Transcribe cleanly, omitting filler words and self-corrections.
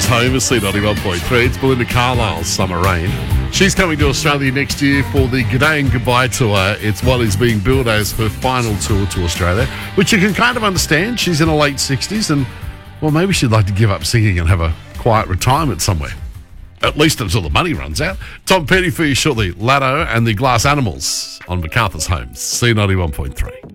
MacArthur's home is C91.3. It's Belinda Carlisle's Summer Rain. She's coming to Australia next year for the G'day and Goodbye tour. It's what is being billed as her final tour to Australia, which you can kind of understand. She's in her late 60s and, well, maybe she'd like to give up singing and have a quiet retirement somewhere. At least until the money runs out. Tom Petty for you shortly. Laddo and the Glass Animals on MacArthur's Homes, C91.3.